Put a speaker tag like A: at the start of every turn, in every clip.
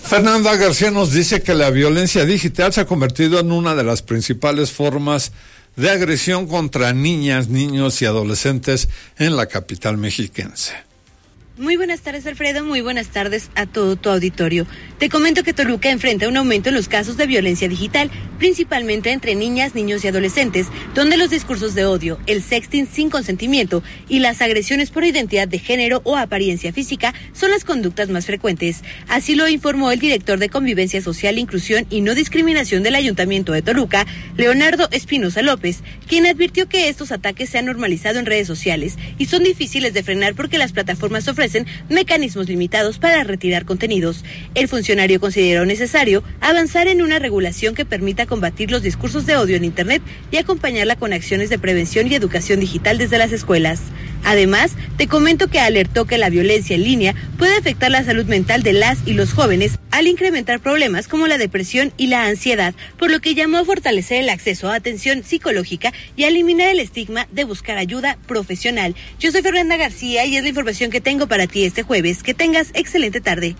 A: Fernanda García nos dice que la violencia digital se ha convertido en una de las principales formas de agresión contra niñas, niños y adolescentes en la capital mexiquense.
B: Muy buenas tardes, Alfredo. Muy buenas tardes a todo tu auditorio. Te comento que Toluca enfrenta un aumento en los casos de violencia digital, principalmente entre niñas, niños y adolescentes, donde los discursos de odio, el sexting sin consentimiento y las agresiones por identidad de género o apariencia física son las conductas más frecuentes. Así lo informó el director de Convivencia Social, Inclusión y No Discriminación del Ayuntamiento de Toluca, Leonardo Espinosa López, quien advirtió que estos ataques se han normalizado en redes sociales y son difíciles de frenar porque las plataformas ofrecen mecanismos limitados para retirar contenidos. El funcionario consideró necesario avanzar en una regulación que permita combatir los discursos de odio en Internet y acompañarla con acciones de prevención y educación digital desde las escuelas. Además, te comento que alertó que la violencia en línea puede afectar la salud mental de las y los jóvenes al incrementar problemas como la depresión y la ansiedad, por lo que llamó a fortalecer el acceso a atención psicológica y a eliminar el estigma de buscar ayuda profesional. Yo soy Fernanda García y es la información que tengo para ti este jueves. Que tengas excelente tarde.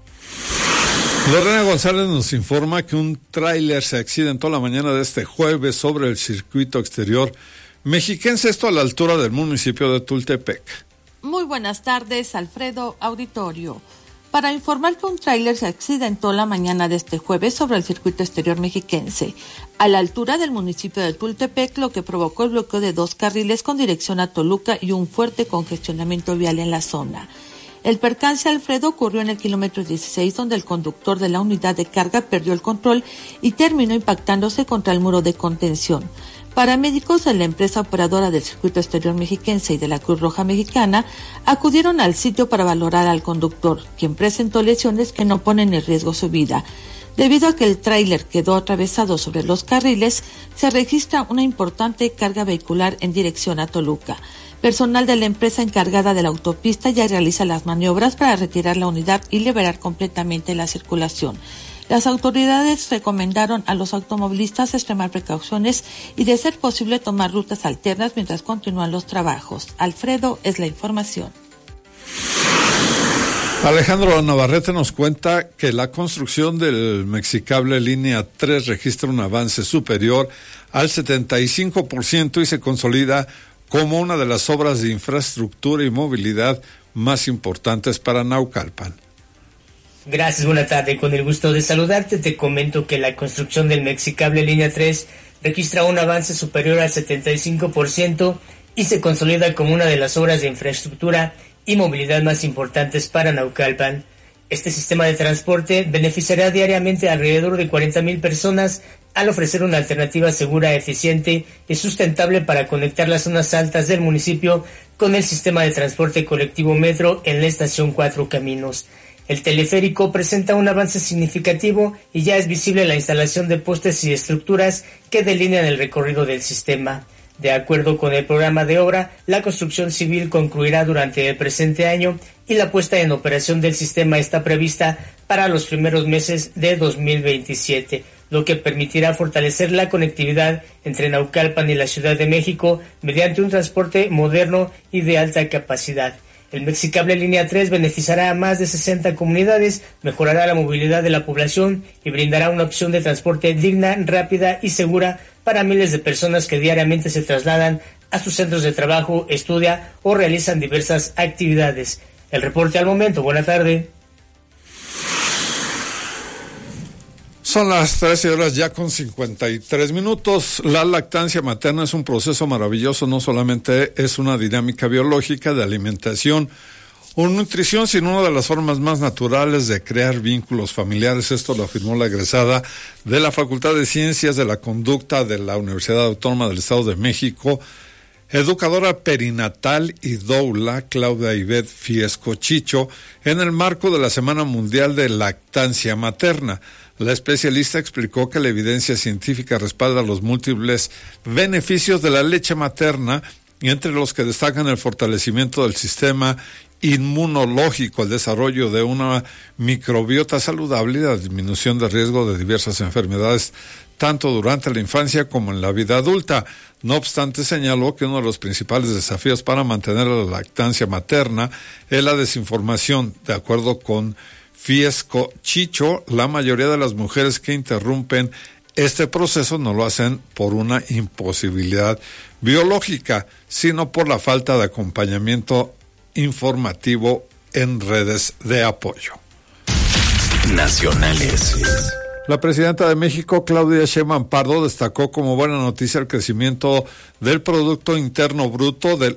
A: Lorena González nos informa que un tráiler se accidentó la mañana de este jueves sobre el circuito exterior mexiquense, esto a la altura del municipio de Tultepec.
C: Muy buenas tardes, Alfredo, auditorio. Para informar que un tráiler se accidentó la mañana de este jueves sobre el circuito exterior mexiquense, a la altura del municipio de Tultepec, lo que provocó el bloqueo de 2 carriles con dirección a Toluca y un fuerte congestionamiento vial en la zona. El percance, Alfredo, ocurrió en el kilómetro 16, donde el conductor de la unidad de carga perdió el control y terminó impactándose contra el muro de contención. Paramédicos de la empresa operadora del circuito exterior mexiquense y de la Cruz Roja Mexicana acudieron al sitio para valorar al conductor, quien presentó lesiones que no ponen en riesgo su vida. Debido a que el tráiler quedó atravesado sobre los carriles, se registra una importante carga vehicular en dirección a Toluca. Personal de la empresa encargada de la autopista ya realiza las maniobras para retirar la unidad y liberar completamente la circulación. Las autoridades recomendaron a los automovilistas extremar precauciones y, de ser posible, tomar rutas alternas mientras continúan los trabajos. Alfredo, es la información.
A: Alejandro Navarrete nos cuenta que la construcción del Mexicable Línea 3 registra un avance superior al 75% y se consolida como una de las obras de infraestructura y movilidad más importantes para Naucalpan.
D: Gracias, buena tarde. Con el gusto de saludarte, te comento que la construcción del Mexicable Línea 3 registra un avance superior al 75% y se consolida como una de las obras de infraestructura y movilidad más importantes para Naucalpan. Este sistema de transporte beneficiará diariamente a alrededor de 40,000 personas al ofrecer una alternativa segura, eficiente y sustentable para conectar las zonas altas del municipio con el sistema de transporte colectivo Metro en la estación Cuatro Caminos. El teleférico presenta un avance significativo y ya es visible la instalación de postes y estructuras que delinean el recorrido del sistema. De acuerdo con el programa de obra, la construcción civil concluirá durante el presente año y la puesta en operación del sistema está prevista para los primeros meses de 2027, lo que permitirá fortalecer la conectividad entre Naucalpan y la Ciudad de México mediante un transporte moderno y de alta capacidad. El Mexicable Línea 3 beneficiará a más de 60 comunidades, mejorará la movilidad de la población y brindará una opción de transporte digna, rápida y segura para miles de personas que diariamente se trasladan a sus centros de trabajo, estudian o realizan diversas actividades. El reporte al momento. Buena tarde.
A: Son las 13 horas ya con 53 minutos. La lactancia materna es un proceso maravilloso, no solamente es una dinámica biológica de alimentación o nutrición, sino una de las formas más naturales de crear vínculos familiares. Esto lo afirmó la egresada de la Facultad de Ciencias de la Conducta de la Universidad Autónoma del Estado de México, educadora perinatal y doula, Claudia Ivette Fiesco Chicho, en el marco de la Semana Mundial de Lactancia Materna. La especialista explicó que la evidencia científica respalda los múltiples beneficios de la leche materna, entre los que destacan el fortalecimiento del sistema inmunológico, el desarrollo de una microbiota saludable y la disminución de riesgo de diversas enfermedades, tanto durante la infancia como en la vida adulta. No obstante, señaló que uno de los principales desafíos para mantener la lactancia materna es la desinformación, de acuerdo con Fiesco Chicho, la mayoría de las mujeres que interrumpen este proceso no lo hacen por una imposibilidad biológica, sino por la falta de acompañamiento informativo en redes de apoyo.
E: Nacionales.
A: La presidenta de México, Claudia Sheinbaum Pardo, destacó como buena noticia el crecimiento del Producto Interno Bruto del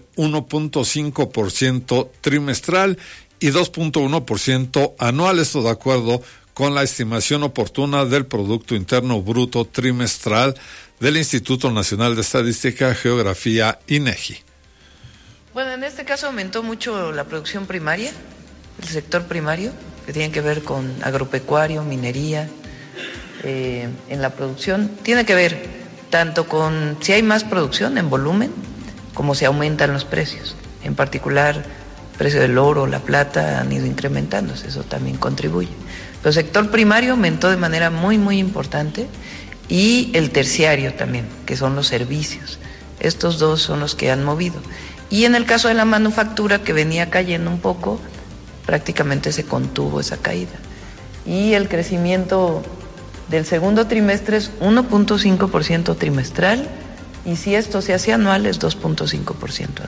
A: 1.5% trimestral y 2.1% anual. Esto de acuerdo con la estimación oportuna del Producto Interno Bruto trimestral del Instituto Nacional de Estadística, Geografía, INEGI.
F: Bueno, en este caso aumentó mucho la producción primaria, el sector primario, que tiene que ver con agropecuario, minería. En la producción tiene que ver tanto con si hay más producción en volumen como si aumentan los precios. En particular, el precio del oro, la plata han ido incrementándose, eso también contribuye. Pero el sector primario aumentó de manera muy, muy importante y el terciario también, que son los servicios. Estos dos son los que han movido. Y en el caso de la manufactura, que venía cayendo un poco, prácticamente se contuvo esa caída. Y el crecimiento del segundo trimestre es 1.5% trimestral y si esto se hace anual es 2.5% anual.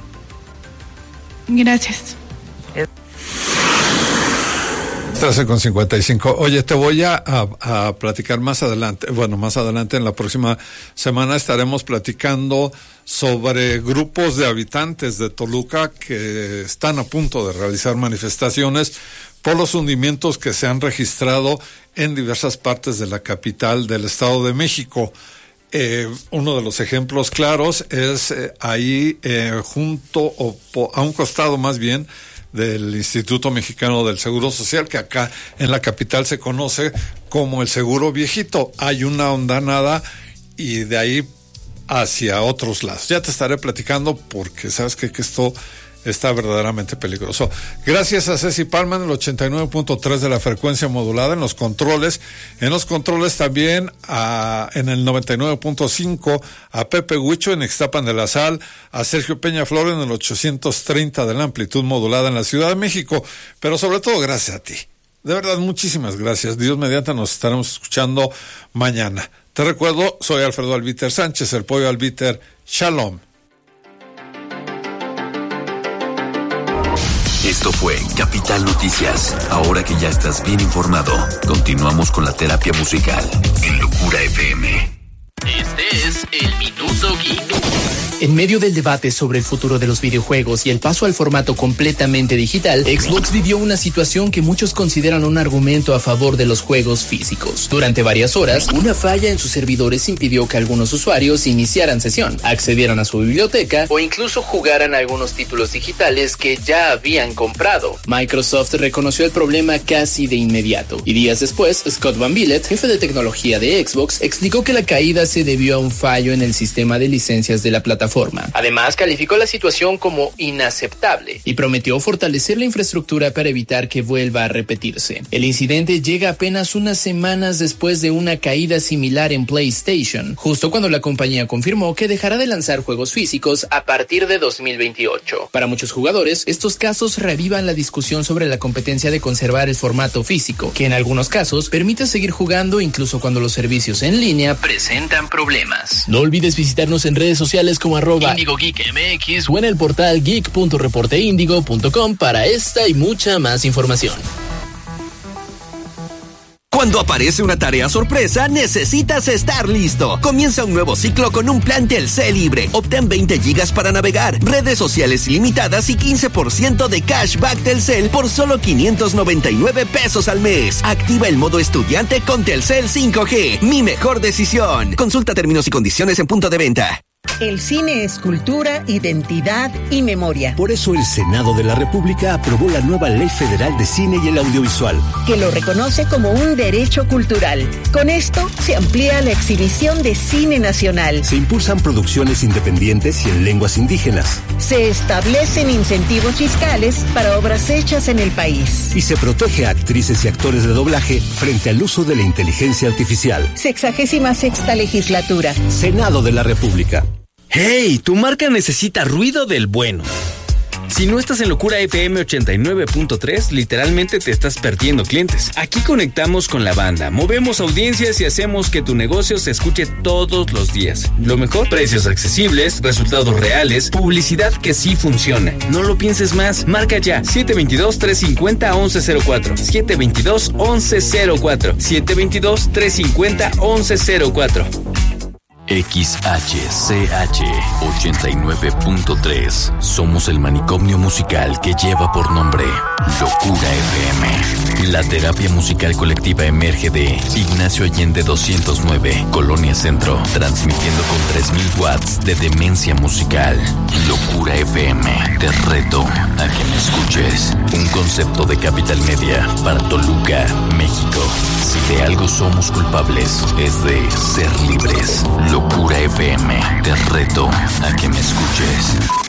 G: Gracias.
A: 13:55. Oye, te voy a platicar más adelante. Bueno, más adelante en la próxima semana estaremos platicando sobre grupos de habitantes de Toluca que están a punto de realizar manifestaciones por los hundimientos que se han registrado en diversas partes de la capital del Estado de México. Uno de los ejemplos claros es ahí junto a un costado más bien del Instituto Mexicano del Seguro Social, que acá en la capital se conoce como el Seguro Viejito. Hay una hondanada y de ahí hacia otros lados. Ya te estaré platicando porque sabes que esto está verdaderamente peligroso. Gracias a Ceci Palma en el 89.3 de la frecuencia modulada en los controles. En los controles también en el 99.5 a Pepe Huicho en Ixtapan de la Sal, a Sergio Peñaflor en el 830 de la amplitud modulada en la Ciudad de México. Pero sobre todo gracias a ti. De verdad, muchísimas gracias. Dios mediante nos estaremos escuchando mañana. Te recuerdo, soy Alfredo Albiter Sánchez, el Pollo Albiter. Shalom.
E: Esto fue Capital Noticias. Ahora que ya estás bien informado, continuamos con la terapia musical en Locura FM.
H: Este es el Minuto Geek.
I: En medio del debate sobre el futuro de los videojuegos y el paso al formato completamente digital, Xbox vivió una situación que muchos consideran un argumento a favor de los juegos físicos. Durante varias horas, una falla en sus servidores impidió que algunos usuarios iniciaran sesión, accedieran a su biblioteca o incluso jugaran algunos títulos digitales que ya habían comprado. Microsoft reconoció el problema casi de inmediato y días después, Scott Van Billet, jefe de tecnología de Xbox, explicó que la caída se debió a un fallo en el sistema de licencias de la plataforma. Además, calificó la situación como inaceptable y prometió fortalecer la infraestructura para evitar que vuelva a repetirse. El incidente llega apenas unas semanas después de una caída similar en PlayStation, justo cuando la compañía confirmó que dejará de lanzar juegos físicos a partir de 2028. Para muchos jugadores, estos casos reavivan la discusión sobre la competencia de conservar el formato físico, que en algunos casos permite seguir jugando incluso cuando los servicios en línea presentan problemas. No olvides visitarnos en redes sociales como @Indigo Geek MX o en el portal geek.reporteindigo.com para esta y mucha más información.
J: Cuando aparece una tarea sorpresa, necesitas estar listo. Comienza un nuevo ciclo con un plan Telcel libre. Obtén 20 gigas para navegar, redes sociales ilimitadas y 15% de cashback Telcel por solo 599 pesos al mes. Activa el modo estudiante con Telcel 5G. Mi mejor decisión. Consulta términos y condiciones en punto de venta.
K: El cine es cultura, identidad y memoria.
L: Por eso el Senado de la República aprobó la nueva Ley Federal de Cine y el Audiovisual,
K: que lo reconoce como un derecho cultural. Con esto se amplía la exhibición de cine nacional.
L: Se impulsan producciones independientes y en lenguas indígenas.
K: Se establecen incentivos fiscales para obras hechas en el país.
L: Y se protege a actrices y actores de doblaje frente al uso de la inteligencia artificial.
K: 66ª legislatura.
L: Senado de la República.
M: ¡Hey! Tu marca necesita ruido del bueno.
G: Si no estás en Locura FM 89.3, literalmente te estás perdiendo clientes. Aquí conectamos con la banda, movemos audiencias y hacemos que tu negocio se escuche todos los días. Lo mejor, precios accesibles, resultados reales, publicidad que sí funciona. No lo pienses más, marca ya 722-350-1104, 722-1104, 722-350-1104.
E: XHCH 89.3. Somos el manicomio musical que lleva por nombre Locura FM. La terapia musical colectiva emerge de Ignacio Allende 209, Colonia Centro, transmitiendo con 3000 watts de demencia musical. Locura FM, te reto a que me escuches. Un concepto de Capital Media para Toluca, México. Si de algo somos culpables, es de ser libres. Locura FM, te reto a que me escuches.